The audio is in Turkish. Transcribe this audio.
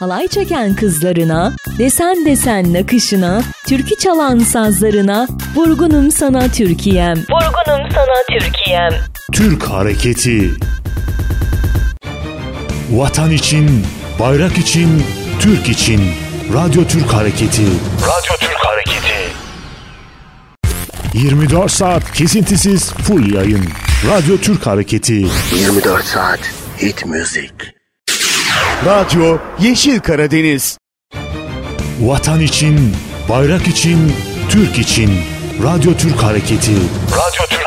halay çeken kızlarına, desen desen nakışına, türkü çalan sazlarına, vurgunum sana Türkiye'm, vurgunum sana Türkiye'm. Türk Hareketi. Vatan için, bayrak için, Türk için. Radyo Türk Hareketi. Radyo Türk Hareketi. 24 saat kesintisiz full yayın. Radyo Türk Hareketi. 24 saat hit müzik. Radyo Yeşil Karadeniz. Vatan için, bayrak için, Türk için. Radyo Türk Hareketi. Radyo Türk